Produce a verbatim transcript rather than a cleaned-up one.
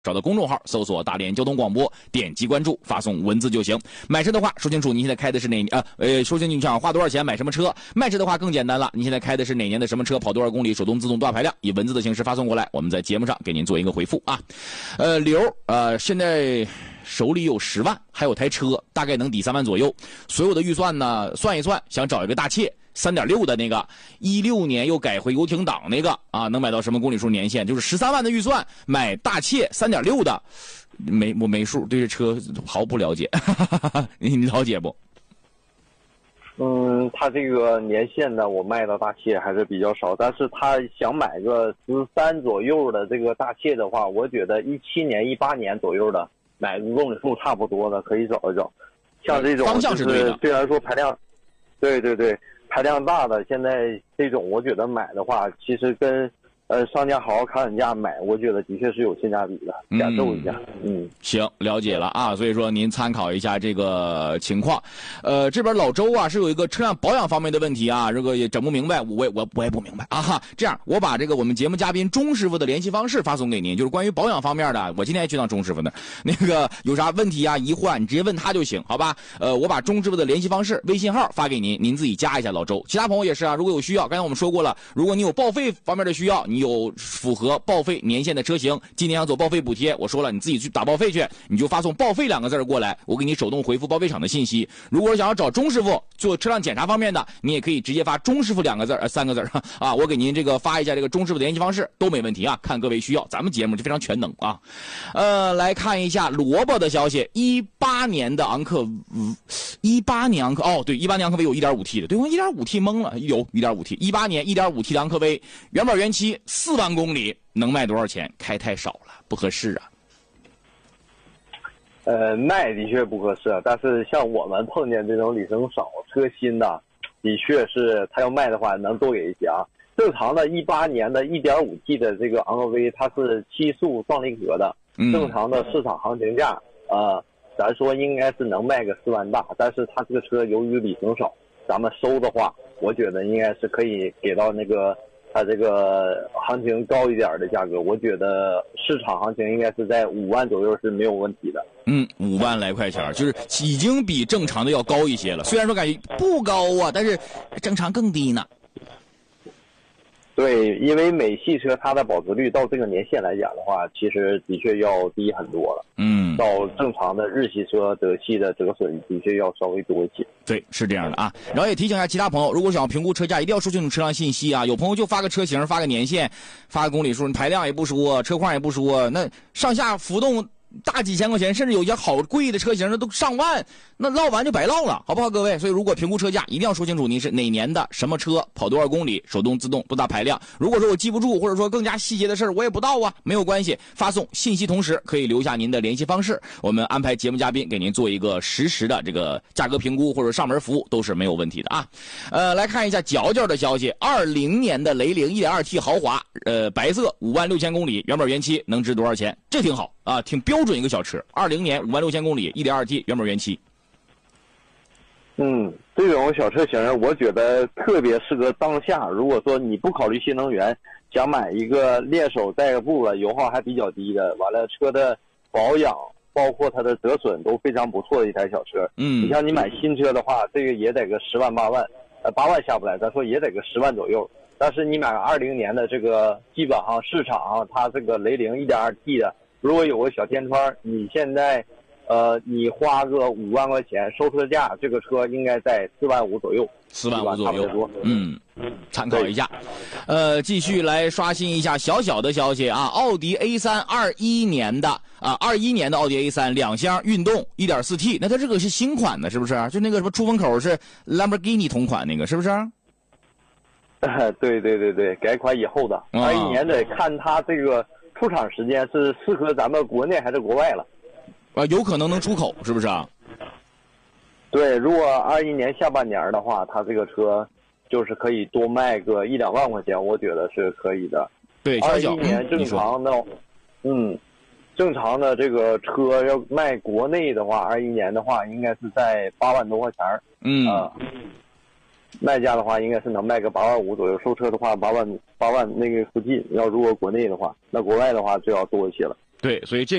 找到公众号搜索大连交通广播，点击关注，发送文字就行。买车的话说清楚你现在开的是哪呃呃说清楚你想花多少钱买什么车。卖车的话更简单了，你现在开的是哪年的什么车，跑多少公里，手动自动多大排量，以文字的形式发送过来，我们在节目上给您做一个回复啊。呃刘呃现在手里有十万，还有台车大概能抵三万左右，所有的预算呢算一算，想找一个大切三点六的那个，一六年又改回游艇档那个啊，能买到什么公里数年限？就是十三万的预算买大切三点六的，没我没数，对这车毫不了解，你了解不？ 嗯，他这个年限呢，我卖到大切还是比较少，但是他想买个十三左右的这个大切的话，我觉得一七年、一八年左右的买个公里数差不多的可以找一找。像这种方向是对的， 虽然说排量，对对对。排量大的，现在这种我觉得买的话，其实跟呃商家好好砍砍价买，我觉得的确是有性价比的，感受一下。嗯， 行，了解了啊。所以说您参考一下这个情况。呃，这边老周啊是有一个车辆保养方面的问题啊，这个也整不明白，我也我我也不明白啊哈。这样，我把这个我们节目嘉宾钟师傅的联系方式发送给您，就是关于保养方面的。我今天也去趟钟师傅那，那个有啥问题啊疑惑啊，你直接问他就行，好吧？呃，我把钟师傅的联系方式、微信号发给您，您自己加一下老周。其他朋友也是啊，如果有需要，刚才我们说过了，如果你有报废方面的需要，你有符合报废年限的车型，今年要做报废补贴，我说了，你自己去打报废去，你就发送报废两个字过来，我给你手动回复报废厂的信息。如果想要找钟师傅做车辆检查方面的，你也可以直接发钟师傅两个字呃三个字啊，我给您这个发一下这个钟师傅的联系方式都没问题啊，看各位需要，咱们节目是非常全能啊。呃，来看一下萝卜的消息，一八年的昂克，一八年昂克哦，对，一八年昂克威有 一点五 T 的，对，我 一点五 T 懵了，有 一点五 T， 一八年 一点五 T 的昂克威，原本原漆四万公里，能卖多少钱？开太少了，不合适啊。 呃，卖的确不合适，但是像我们碰见这种里程少、车新的，的确是他要卖的话能多给一些啊。正常的一八年的 一点五 T 的这个昂科威，它是七速双离合的，正常的市场行情价，呃，咱说应该是能卖个四万大，但是它这个车由于里程少，咱们收的话，我觉得应该是可以给到那个它这个行情高一点的价格，我觉得市场行情应该是在五万左右是没有问题的。 嗯，五万来块钱，就是已经比正常的要高一些了。虽然说感觉不高啊，但是正常更低呢。 对，因为美系车它的保值率到这个年限来讲的话，其实的确要低很多了。 嗯， 到正常的日系车、德系的折损的确要稍微多一些。 对，是这样的啊。然后也提醒一下其他朋友，如果想要评估车价，一定要说清楚车辆信息啊。有朋友就发个车型、发个年限、发个公里数，排量也不说，车况也不说，那上下浮动大几千块钱，甚至有些好贵的车型那都上万，那唠完就白唠了，好不好各位？所以如果评估车价，一定要说清楚您是哪年的什么车，跑多少公里，手动自动多大排量。如果说我记不住，或者说更加细节的事我也不到啊，没有关系，发送信息同时可以留下您的联系方式，我们安排节目嘉宾给您做一个实时的这个价格评估或者上门服务都是没有问题的啊。呃，来看一下角角的消息，二零年的雷凌 一点二 T 豪华，呃，白色五万六千公里，原本原漆，能值多少钱？这挺好啊，挺标准一个小车。二零年五万六千公里 ，一点二 T 原本原漆。 嗯，这种小车型我觉得特别适合当下。如果说你不考虑新能源，想买一个练手带个步了，油耗还比较低的，完了车的保养包括它的折损都非常不错的一台小车。 嗯， 你像你买新车的话，这个也得个十万八万，呃，八万下不来，咱说也得个十万左右。但是你买个二零年的这个，基本上市场上它这个雷凌 一点二 T 的，如果有个小天窗，你现在。呃，你花个五万块钱收车价，这个车应该在四万五左右， 四万五左右，嗯，参考一下。呃，继续来刷新一下小小的消息啊，奥迪 A 三 二一年的啊，二一年的奥迪 A 三 两厢运动 一点四 T， 那它这个是新款的，是不是？就那个什么出风口是兰博基尼同款那个，是不是？ 对对对对，改款以后的二一年得看它这个出厂时间是适合咱们国内还是国外了。 啊，有可能能出口，是不是啊？ 对，如果二一年下半年的话，它这个车就是可以多卖个一两万块钱，我觉得是可以的。 对， 二一年正常的，嗯，正常的这个车要卖国内的话，二一年的话应该是在八万多块钱。 嗯啊、呃，卖价的话应该是能卖个八万五左右，收车的话八万八万那个附近。要如果国内的话，那国外的话就要多一些了。 对，所以这。